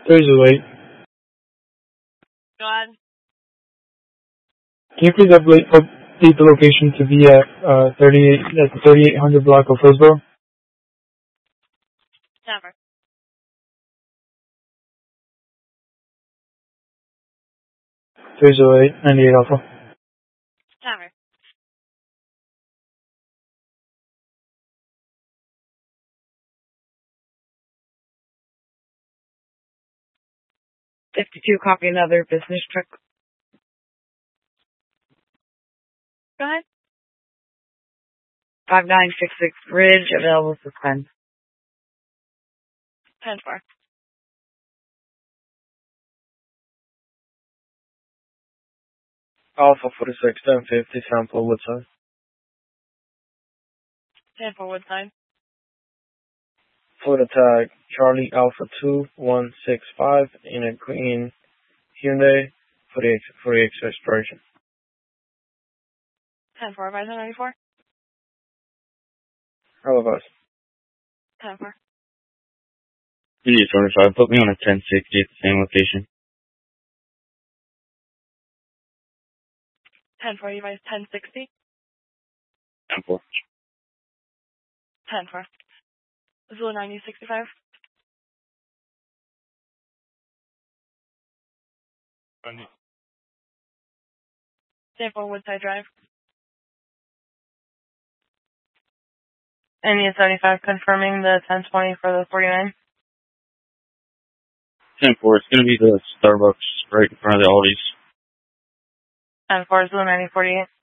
308. Go ahead. Can you please update the location to be at 3800 block of Hillsborough? Never. 308, 98 Alpha. Never. $52, copy another business truck. Go ahead. 5966 Ridge, available for 10. 10-4. Alpha 46, 1050, sample Woodside. 10-4 Woodside. Florida tag, Charlie Alpha 2165 in a green Hyundai for the expiration. 10-4, Visor 94. Hello, 10-4. India 25, put me on a 1060 at the same location. 10-4, you guys 1060. 10-4. 10-4. Zulu 9065. 10-4 Woodside Drive. India 75, confirming the 1020 for the 49. 10-4, it's going to be the Starbucks right in front of the Aldi's. 10-4, Zulu 9048.